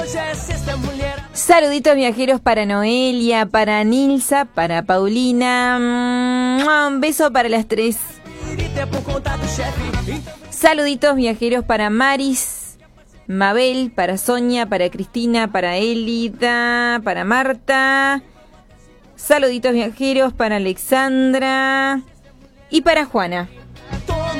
Saluditos viajeros para Noelia, para Nilsa, para Paulina. Un beso para las tres. Saluditos viajeros para Maris, Mabel, para Sonia, para Cristina, para Elida, para Marta. Saluditos viajeros para Alexandra y para Juana.